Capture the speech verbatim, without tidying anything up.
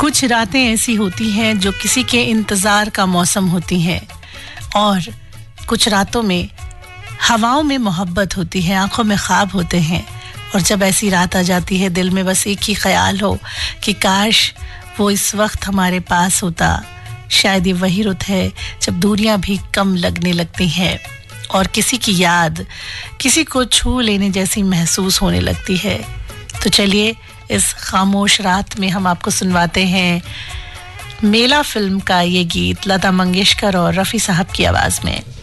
कुछ रातें ऐसी होती हैं जो किसी के इंतजार का मौसम होती हैं, और कुछ रातों में हवाओं में मोहब्बत होती है, आंखों में ख्वाब होते हैं। और जब ऐसी रात आ जाती है, दिल में बस एक ही ख्याल हो कि काश वो इस वक्त हमारे पास होता। शायद ये वही रुत है जब दूरियां भी कम लगने लगती हैं और किसी की याद किसी को छू लेने जैसी महसूस होने लगती है। तो चलिए इस खामोश रात में हम आपको सुनवाते हैं मेला फिल्म का ये गीत लता मंगेशकर और रफ़ी साहब की आवाज़ में।